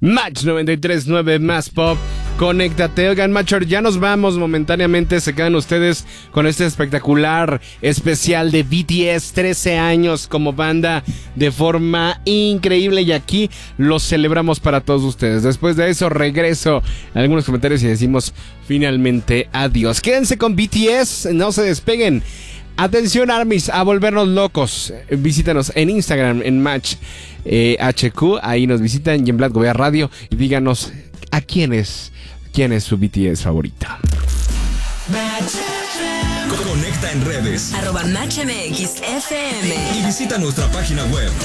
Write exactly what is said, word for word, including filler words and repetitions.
Match noventa y tres punto nueve Más Pop. Conéctate. Oigan, Matcher, ya nos vamos momentáneamente. Se quedan ustedes con este espectacular especial de B T S. trece años como banda de forma increíble. Y aquí lo celebramos para todos ustedes. Después de eso, regreso a algunos comentarios y decimos finalmente adiós. Quédense con B T S. No se despeguen. Atención, Armies, a volvernos locos. Visítanos en Instagram, en Match eh, H Q. Ahí nos visitan y en Vlad Gobea Radio. Y díganos a quién es, quién es su B T S favorita. Conecta en redes. Arroba Match M X F M. Y visita nuestra página web.